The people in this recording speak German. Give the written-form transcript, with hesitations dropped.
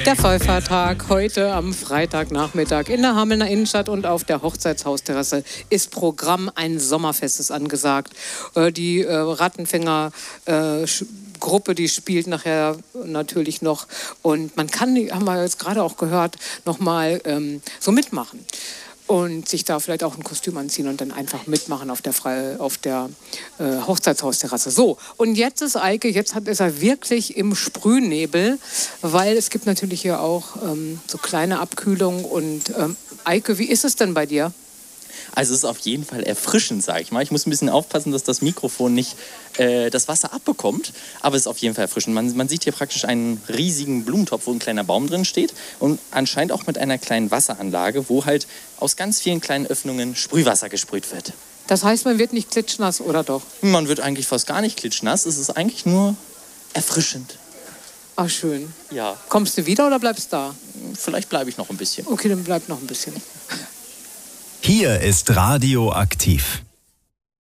Der Pfeiffertag heute am Freitagnachmittag in der Hamelner Innenstadt und auf der Hochzeitshausterrasse ist Programm. Ein Sommerfest ist angesagt. Die Rattenfänger-Gruppe, die spielt nachher natürlich noch. Und man kann, haben wir jetzt gerade auch gehört, nochmal so mitmachen. Und sich da vielleicht auch ein Kostüm anziehen und dann einfach mitmachen auf der Hochzeitshausterrasse. So, und jetzt ist Eike, ist er wirklich im Sprühnebel, weil es gibt natürlich hier auch so kleine Abkühlungen. Und Eike, wie ist es denn bei dir? Also es ist auf jeden Fall erfrischend, sage ich mal. Ich muss ein bisschen aufpassen, dass das Mikrofon nicht das Wasser abbekommt. Aber es ist auf jeden Fall erfrischend. Man sieht hier praktisch einen riesigen Blumentopf, wo ein kleiner Baum drin steht. Und anscheinend auch mit einer kleinen Wasseranlage, wo halt aus ganz vielen kleinen Öffnungen Sprühwasser gesprüht wird. Das heißt, man wird nicht klitschnass, oder doch? Man wird eigentlich fast gar nicht klitschnass. Es ist eigentlich nur erfrischend. Ach, schön. Ja. Kommst du wieder oder bleibst da? Vielleicht bleibe ich noch ein bisschen. Okay, dann bleib noch ein bisschen. Hier ist Radio aktiv.